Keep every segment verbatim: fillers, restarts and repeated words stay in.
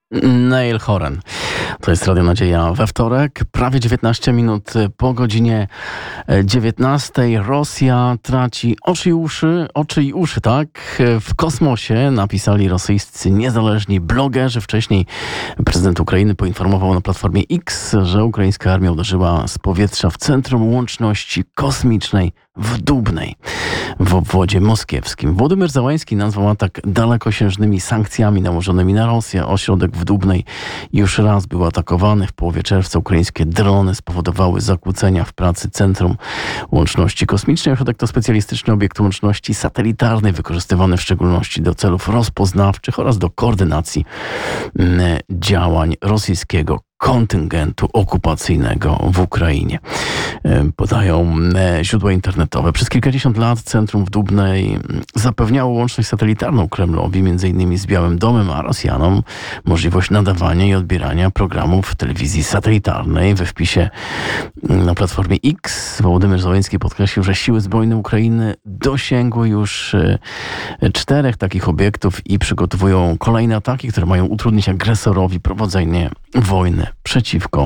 Neil Horan. To jest Radio Nadzieja we wtorek, prawie dziewiętnaście minut po godzinie dziewiętnastej. Rosja traci oczy i uszy, oczy i uszy, tak? W kosmosie napisali rosyjscy niezależni blogerzy. Wcześniej prezydent Ukrainy poinformował na platformie X, że ukraińska armia uderzyła z powietrza w centrum łączności kosmicznej w Dubnej, w obwodzie moskiewskim. Władimir Zełański nazwał atak dalekosiężnymi sankcjami nałożonymi na Rosję. Ośrodek w Dubnej już raz był atakowany. W połowie czerwca ukraińskie drony spowodowały zakłócenia w pracy Centrum Łączności Kosmicznej. Ośrodek to specjalistyczny obiekt łączności satelitarnej, wykorzystywany w szczególności do celów rozpoznawczych oraz do koordynacji działań rosyjskiego kontyngentu okupacyjnego w Ukrainie. Podają źródła internetowe. Przez kilkadziesiąt lat Centrum w Dubnej zapewniało łączność satelitarną Kremlowi, między innymi z Białym Domem, a Rosjanom możliwość nadawania i odbierania programów telewizji satelitarnej. We wpisie na platformie X Wołodymyr Zełański podkreślił, że siły zbrojne Ukrainy dosięgły już czterech takich obiektów i przygotowują kolejne ataki, które mają utrudnić agresorowi prowadzenie wojny przeciwko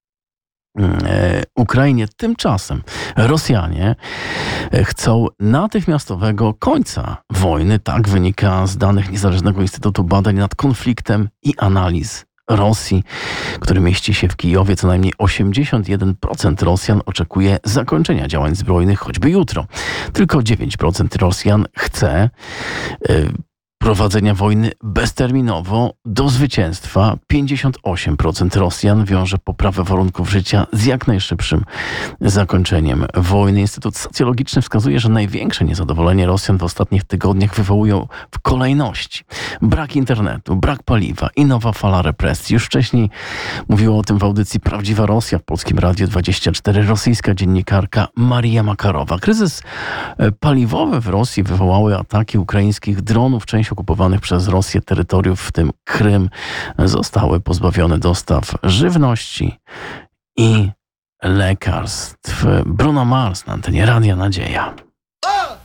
Ukrainie. Tymczasem Rosjanie chcą natychmiastowego końca wojny. Tak wynika z danych Niezależnego Instytutu Badań nad Konfliktem i Analiz Rosji, który mieści się w Kijowie. Co najmniej osiemdziesiąt jeden procent Rosjan oczekuje zakończenia działań zbrojnych choćby jutro. Tylko dziewięć procent Rosjan chce yy, prowadzenia wojny bezterminowo do zwycięstwa. pięćdziesiąt osiem procent Rosjan wiąże poprawę warunków życia z jak najszybszym zakończeniem wojny. Instytut Socjologiczny wskazuje, że największe niezadowolenie Rosjan w ostatnich tygodniach wywołują w kolejności brak internetu, brak paliwa i nowa fala represji. Już wcześniej mówiła o tym w audycji Prawdziwa Rosja w Polskim Radiu dwadzieścia cztery rosyjska dziennikarka Maria Makarowa. Kryzys paliwowy w Rosji wywołały ataki ukraińskich dronów. Część okupowanych przez Rosję terytoriów, w tym Krym, zostały pozbawione dostaw żywności i lekarstw. Bruno Mars na antenie Radia Nadzieja.